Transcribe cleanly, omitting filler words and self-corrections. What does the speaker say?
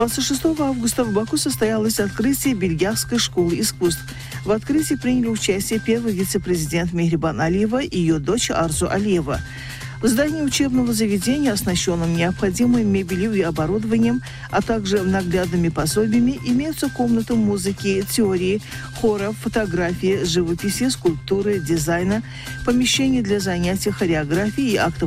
26 августа в Баку состоялось открытие Бельгиахской школы искусств. В открытии приняли участие первый вице-президент Мехрибан Алиева и ее дочь Арзу Алиева. В здании учебного заведения, оснащенном необходимой мебелью и оборудованием, а также наглядными пособиями, имеются комнаты музыки, теории, хора, фотографии, живописи, скульптуры, дизайна, помещения для занятий хореографией и актовой